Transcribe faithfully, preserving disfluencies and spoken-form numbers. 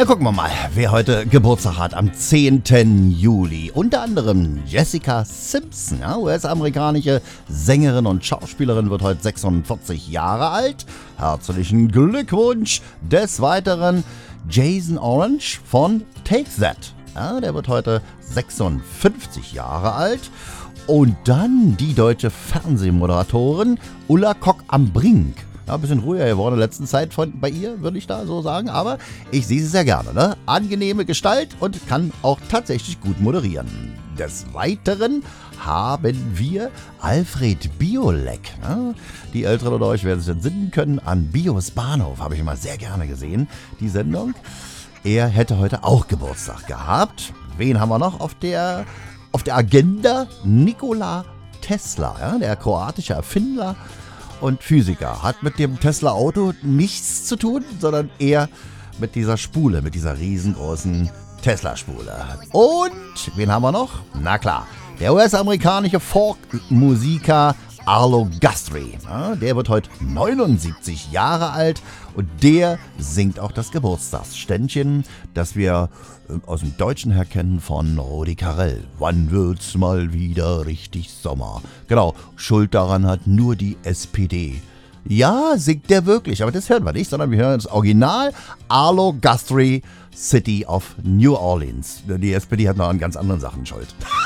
Na, gucken wir mal, wer heute Geburtstag hat am zehnten Juli. Unter anderem Jessica Simpson, ja, U S-amerikanische Sängerin und Schauspielerin, wird heute sechsundvierzig Jahre alt. Herzlichen Glückwunsch. Des Weiteren Jason Orange von Take That. Ja, der wird heute sechsundfünfzig Jahre alt. Und dann die deutsche Fernsehmoderatorin Ulla Kock am Brink. Ja, ein bisschen ruhiger geworden in der letzten Zeit von, bei ihr, würde ich da so sagen. Aber ich sehe sie sehr gerne. Ne? Angenehme Gestalt und kann auch tatsächlich gut moderieren. Des Weiteren haben wir Alfred Biolek. Ne? Die Älteren unter euch werden sich entsinnen können. An Bios Bahnhof habe ich immer sehr gerne gesehen, die Sendung. Er hätte heute auch Geburtstag gehabt. Wen haben wir noch auf der, auf der Agenda? Nikola Tesla, ja? Der kroatische Erfinder und Physiker, hat mit dem Tesla-Auto nichts zu tun, sondern eher mit dieser Spule, mit dieser riesengroßen Tesla-Spule. Und wen haben wir noch? Na klar, der U S-amerikanische Folk-Musiker Arlo Guthrie. Ja, der wird heute neunundsiebzig Jahre alt und der singt auch das Geburtstagsständchen, das wir aus dem Deutschen her kennen von Rudi Carrell. Wann wird's mal wieder richtig Sommer? Genau, Schuld daran hat nur die S P D. Ja, singt der wirklich, aber das hören wir nicht, sondern wir hören das Original Arlo Guthrie, City of New Orleans. Die S P D hat noch an ganz anderen Sachen Schuld.